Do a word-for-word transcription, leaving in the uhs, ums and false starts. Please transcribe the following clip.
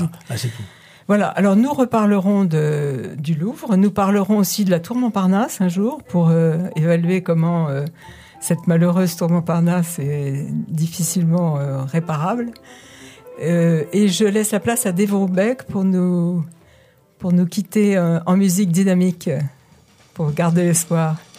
Ah, c'est tout. Voilà, alors nous reparlerons de, du Louvre, nous parlerons aussi de la tour Montparnasse un jour pour euh, évaluer comment euh, cette malheureuse tour Montparnasse est difficilement euh, réparable. Euh, et je laisse la place à Dave Brubeck pour nous, pour nous quitter euh, en musique dynamique, pour garder l'espoir.